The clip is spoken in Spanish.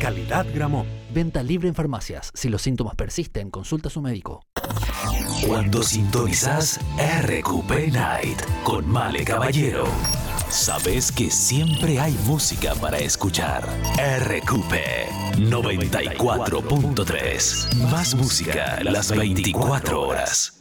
Calidad Gramón. Venta libre en farmacias. Si los síntomas persisten, consulta a su médico. Cuando sintonizás RQP Night con Male Caballero, sabes que siempre hay música para escuchar. RQP 94.3. Más música las 24 horas.